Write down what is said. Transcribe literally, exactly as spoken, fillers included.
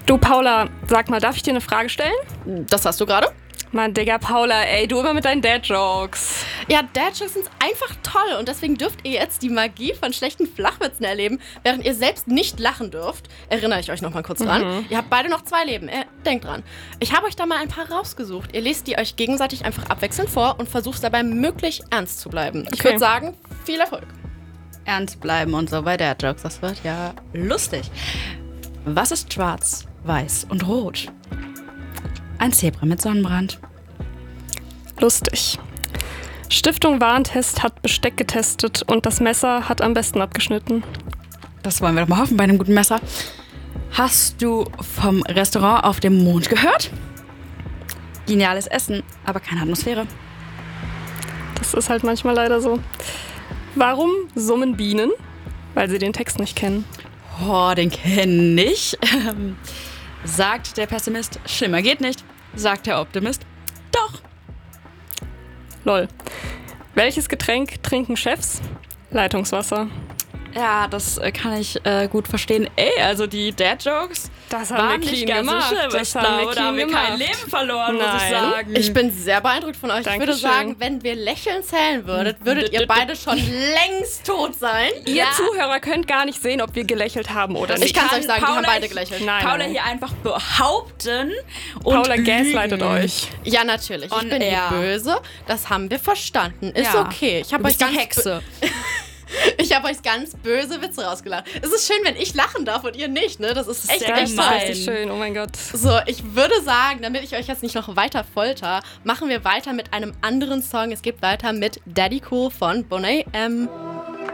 Du, Paula, sag mal, darf ich dir eine Frage stellen? Das hast du gerade? Mann, Digga, Paula, ey, du immer mit deinen Dad-Jokes. Ja, Dad-Jokes sind einfach toll und deswegen dürft ihr jetzt die Magie von schlechten Flachwitzen erleben, während ihr selbst nicht lachen dürft. Erinnere ich euch noch mal kurz dran. Mhm. Ihr habt beide noch zwei Leben, äh, denkt dran. Ich habe euch da mal ein paar rausgesucht. Ihr lest die euch gegenseitig einfach abwechselnd vor und versucht dabei möglichst ernst zu bleiben. Ich Okay. würde sagen, viel Erfolg. Ernst bleiben und so bei Dad-Jokes. Das wird ja lustig. Was ist schwarz, weiß und rot? Ein Zebra mit Sonnenbrand. Lustig. Stiftung Warentest hat Besteck getestet und das Messer hat am besten abgeschnitten. Das wollen wir doch mal hoffen bei einem guten Messer. Hast du vom Restaurant auf dem Mond gehört? Geniales Essen, aber keine Atmosphäre. Das ist halt manchmal leider so. Warum summen Bienen? Weil sie den Text nicht kennen. Oh, den kenne ich. Ähm, sagt der Pessimist, schlimmer geht nicht. Sagt der Optimist, doch. Lol. Welches Getränk trinken Chefs? Leitungswasser. Ja, das äh, kann ich äh, gut verstehen. Ey, also die Dad-Jokes Das haben waren wir nicht clean ganz gemacht. so schlimm. Das Ich haben wir glaube, da haben wir clean kein gemacht. Leben verloren, muss ich Nein. sagen. Ich bin sehr beeindruckt von euch. Dankeschön. Ich würde sagen, wenn wir lächeln zählen würdet, würdet ihr beide schon längst tot sein. Ihr Zuhörer könnt gar nicht sehen, ob wir gelächelt haben oder Ich nicht. kann es euch sagen, die Paula, haben beide ich- gelächelt. Nein, Paula nein, nein. hier einfach behaupten und Paula lügen. gaslightet euch. Ja, natürlich. Ich On bin air. die Böse. Das haben wir verstanden. Ist Ja. okay. Ich habe Du euch bist die ganz Hexe. Ich habe euch ganz böse Witze rausgelacht. Es ist schön, wenn ich lachen darf und ihr nicht, ne? Das ist echt, sehr echt gemein. toll. Richtig schön, oh mein Gott. So, ich würde sagen, damit ich euch jetzt nicht noch weiter folter, machen wir weiter mit einem anderen Song. Es geht weiter mit Daddy Cool von Boney M.